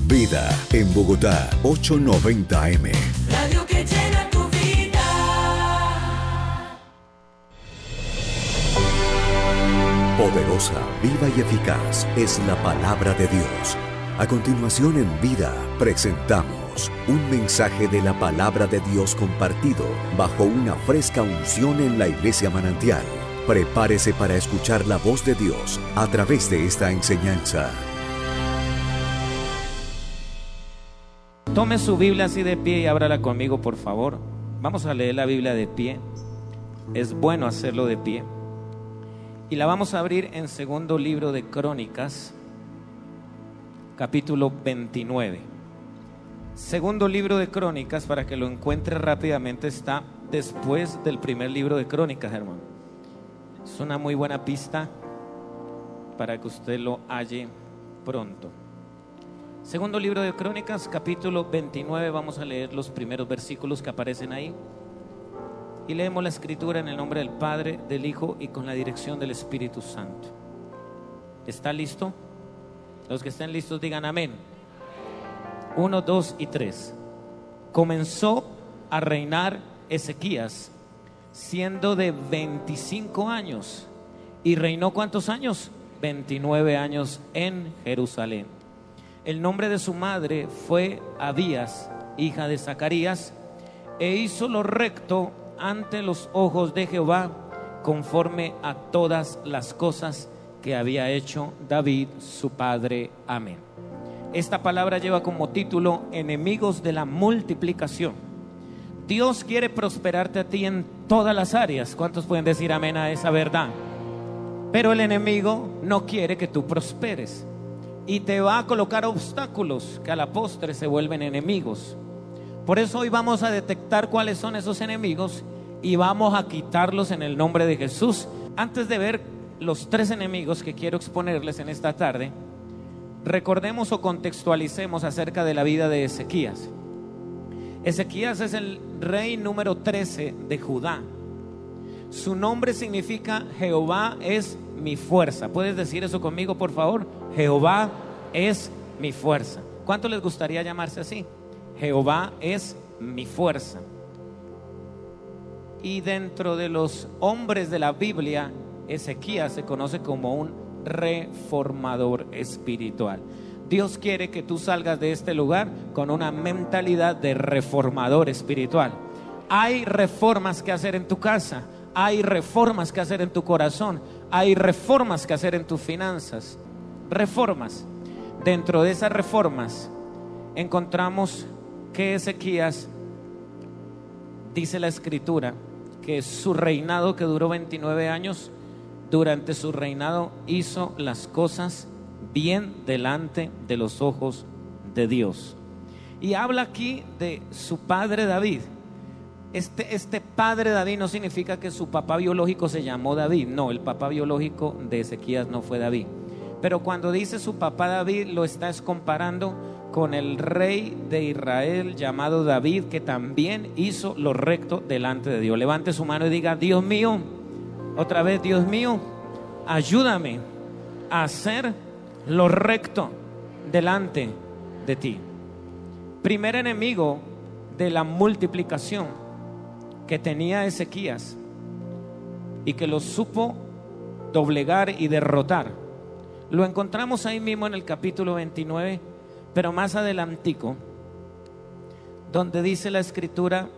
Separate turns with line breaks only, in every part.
Vida en Bogotá, 890 AM.
Radio que llena tu vida.
Poderosa, viva y eficaz es la palabra de Dios. A continuación en Vida presentamos un mensaje de la palabra de Dios compartido bajo una fresca unción en la Iglesia Manantial. Prepárese para escuchar la voz de Dios a través de esta enseñanza.
Tome su Biblia así de pie y ábrala conmigo, por favor. Vamos a leer la Biblia de pie. Es bueno hacerlo de pie. Y la vamos a abrir en segundo libro de Crónicas, capítulo 29. Segundo libro de Crónicas, para que lo encuentre rápidamente, está después del primer libro de Crónicas, hermano. Es una muy buena pista para que usted lo halle pronto. Segundo libro de Crónicas, capítulo 29, vamos a leer los primeros versículos que aparecen ahí. Y leemos la escritura en el nombre del Padre, del Hijo y con la dirección del Espíritu Santo. ¿Está listo? Los que estén listos digan amén. 1, 2 y 3. Comenzó a reinar Ezequías siendo de 25 años. ¿Y reinó cuántos años? 29 años en Jerusalén. El nombre de su madre fue Abías, hija de Zacarías, e hizo lo recto ante los ojos de Jehová, conforme a todas las cosas que había hecho David su padre. Amén. Esta palabra lleva como título Enemigos de la multiplicación. Dios quiere prosperarte a ti en todas las áreas. ¿Cuántos pueden decir amén a esa verdad? Pero el enemigo no quiere que tú prosperes y te va a colocar obstáculos que a la postre se vuelven enemigos. Por eso hoy vamos a detectar cuáles son esos enemigos y vamos a quitarlos en el nombre de Jesús. Antes de ver los tres enemigos que quiero exponerles en esta tarde, recordemos o contextualicemos acerca de la vida de Ezequías. Ezequías es el rey número 13 de Judá. Su nombre significa Jehová es mi fuerza. ¿Puedes decir eso conmigo, por favor? Jehová es mi fuerza. ¿Cuánto les gustaría llamarse así? Jehová es mi fuerza. Y dentro de los hombres de la Biblia, Ezequías se conoce como un reformador espiritual. Dios quiere que tú salgas de este lugar con una mentalidad de reformador espiritual. Hay reformas que hacer en tu casa, hay reformas que hacer en tu corazón, hay reformas que hacer en tus finanzas. Reformas. Dentro de esas reformas encontramos que Ezequías, dice la escritura, que su reinado, que duró 29 años, durante su reinado hizo las cosas bien delante de los ojos de Dios. Y habla aquí de su padre David. Este padre David no significa que su papá biológico se llamó David. No, el papá biológico de Ezequías no fue David. Pero cuando dice su papá David, lo está comparando con el rey de Israel llamado David, que también hizo lo recto delante de Dios. Levante su mano y diga: Dios mío, otra vez, Dios mío, ayúdame a hacer lo recto delante de ti. Primer enemigo de la multiplicación que tenía Ezequías y que lo supo doblegar y derrotar, lo encontramos ahí mismo en el capítulo 29, pero más adelantico, donde dice la escritura,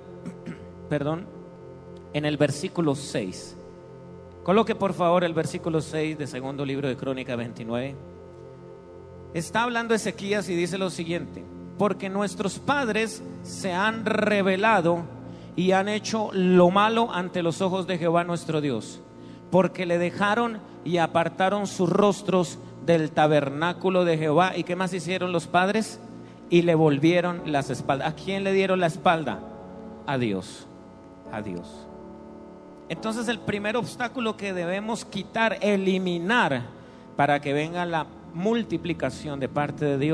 en el versículo 6. Coloque por favor el versículo 6 de segundo libro de Crónicas 29. Está hablando Ezequías y dice lo siguiente: porque nuestros padres se han rebelado y han hecho lo malo ante los ojos de Jehová nuestro Dios, porque le dejaron y apartaron sus rostros del tabernáculo de Jehová. ¿Y qué más hicieron los padres? Y le volvieron las espaldas. ¿A quién le dieron la espalda? A Dios. A Dios. Entonces el primer obstáculo que debemos quitar, eliminar, para que venga la multiplicación de parte de Dios,